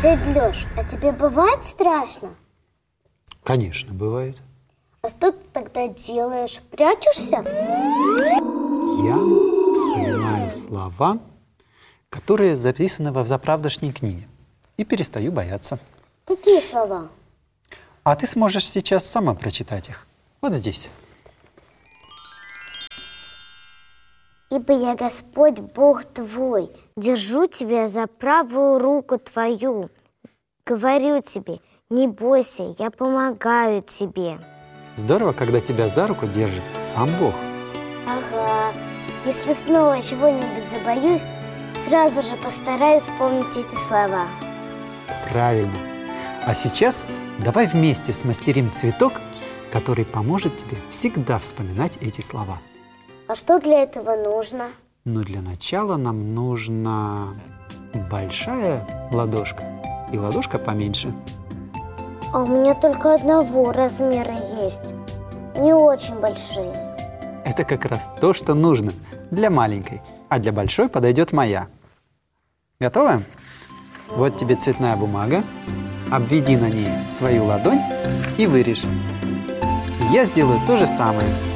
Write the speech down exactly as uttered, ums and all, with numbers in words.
Дядь Лёш, а тебе бывает страшно? Конечно, бывает. А что ты тогда делаешь? Прячешься? Я вспоминаю слова, которые записаны во взаправдошней книге, и перестаю бояться. Какие слова? А ты сможешь сейчас сама прочитать их. Вот здесь. Ибо я Господь Бог твой, держу тебя за правую руку твою. Говорю тебе, не бойся, я помогаю тебе. Здорово, когда тебя за руку держит сам Бог. Ага. Если снова чего-нибудь забоюсь, сразу же постараюсь вспомнить эти слова. Правильно. А сейчас давай вместе смастерим цветок, который поможет тебе всегда вспоминать эти слова. А что для этого нужно? Но для начала нам нужна большая ладошка и ладошка поменьше. А у меня только одного размера есть. Не очень большие. Это как раз то, что нужно для маленькой, а для большой подойдет моя. Готово? Вот тебе цветная бумага. Обведи на ней свою ладонь и вырежь. Я сделаю то же самое.